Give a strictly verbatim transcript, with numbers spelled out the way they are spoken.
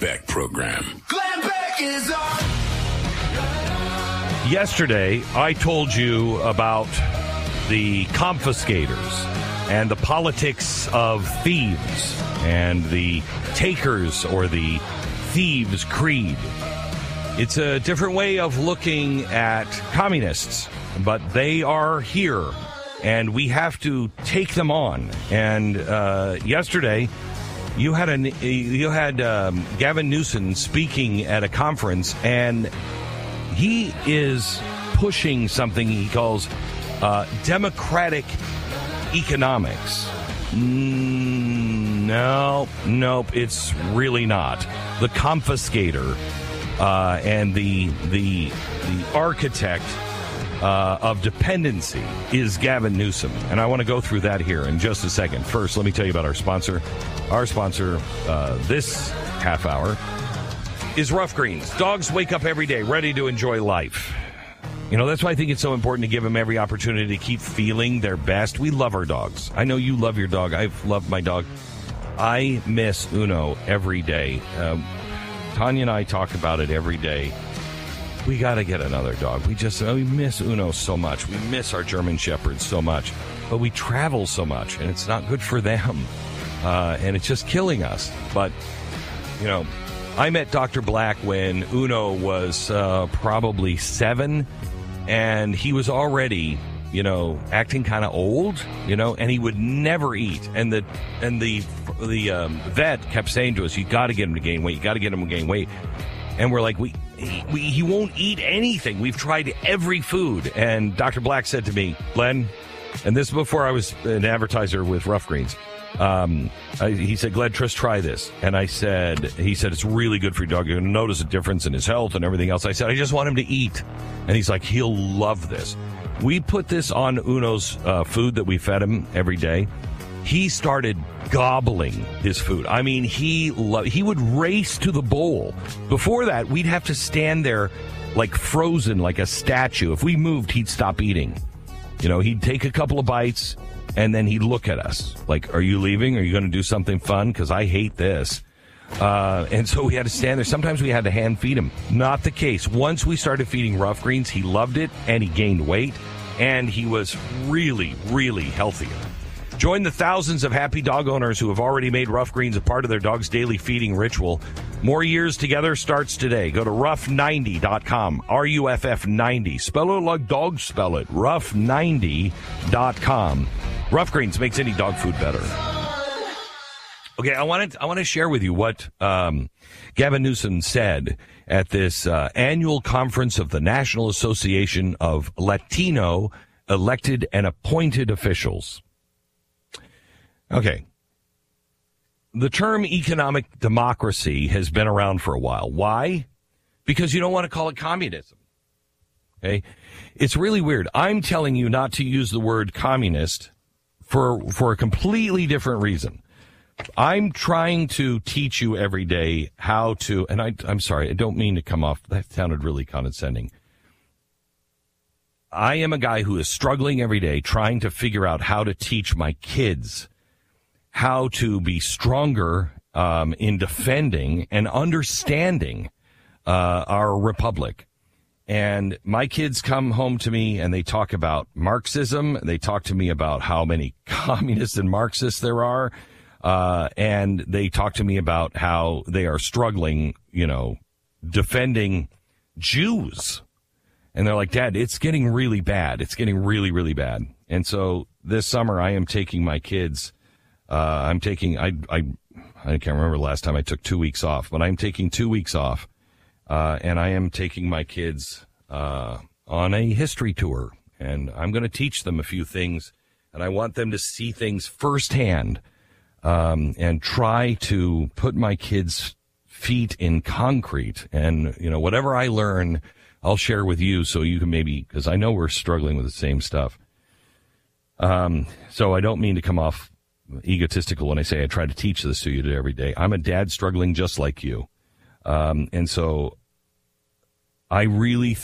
Beck Program. Glenn Beck is on. Yesterday, I told you about the confiscators and the politics of thieves and the takers or the thieves' creed. It's a different way of looking at communists, but they are here, and we have to take them on. And uh, yesterday, you had an you had um, Gavin Newsom speaking at a conference, and he is pushing something he calls uh, democratic economics. Mm, no, nope, it's really not. The confiscator uh, and the the the architect uh, of dependency is Gavin Newsom, and I want to go through that here in just a second. First, let me tell you about our sponsor. Our sponsor uh, this half hour is Rough Greens. Dogs wake up every day ready to enjoy life. You know, that's why I think it's so important to give them every opportunity to keep feeling their best. We love our dogs. I know you love your dog. I've loved my dog. I miss Uno every day. Um, Tanya and I talk about it every day. We got to get another dog. We just oh, we miss Uno so much. We miss our German Shepherds so much. But we travel so much, and it's not good for them. Uh, and it's just killing us. But, you know, I met Doctor Black when Uno was uh, probably seven, and he was already, you know, acting kind of old, you know, and he would never eat. And the and the the um, vet kept saying to us, "You got to get him to gain weight. You got to get him to gain weight." And we're like, "We, he, we he won't eat anything. We've tried every food." And Doctor Black said to me, "Glenn," and this is before I was an advertiser with Rough Greens. Um, I, he said, "Glenn, just try this." And I said, he said, "It's really good for your dog. You're going to notice a difference in his health and everything else." I said, "I just want him to eat." And he's like, "He'll love this." We put this on Uno's uh, food that we fed him every day. He started gobbling his food. I mean, he lo- he would race to the bowl. Before that, we'd have to stand there like frozen, like a statue. If we moved, he'd stop eating. You know, he'd take a couple of bites, and then he'd look at us like, "Are you leaving? Are you going to do something fun? Because I hate this." Uh, and so we had to stand there. Sometimes we had to hand feed him. Not the case. Once we started feeding Rough Greens, he loved it, and he gained weight, and he was really, really healthier. Join the thousands of happy dog owners who have already made Rough Greens a part of their dog's daily feeding ritual. More years together starts today. Go to rough ninety dot com, R U F F ninety. Spell it like dogs spell it, rough ninety dot com. Rough Greens makes any dog food better. Okay, I wanted I want to share with you what um, Gavin Newsom said at this uh, annual conference of the National Association of Latino Elected and Appointed Officials. Okay. The term economic democracy has been around for a while. Why? Because you don't want to call it communism. Okay? It's really weird. I'm telling you not to use the word communist for for a completely different reason. I'm trying to teach you every day how to, and I, I'm sorry, I don't mean to come off, that sounded really condescending. I am a guy who is struggling every day trying to figure out how to teach my kids how to be stronger um, in defending and understanding uh, our republic. And my kids come home to me and they talk about Marxism. They talk to me about how many communists and Marxists there are. Uh, and they talk to me about how they are struggling, you know, defending Jews. And they're like, "Dad, it's getting really bad. It's getting really, really bad." And so this summer I am taking my kids, uh, I'm taking, I, I, I can't remember the last time I took two weeks off, but I'm taking two weeks off. Uh, and I am taking my kids, uh, on a history tour, and I'm going to teach them a few things, and I want them to see things firsthand. Um, and try to put my kids' feet in concrete. And, you know, whatever I learn, I'll share with you so you can maybe, because I know we're struggling with the same stuff. Um, so I don't mean to come off egotistical when I say I try to teach this to you every day. I'm a dad struggling just like you. Um, and so I really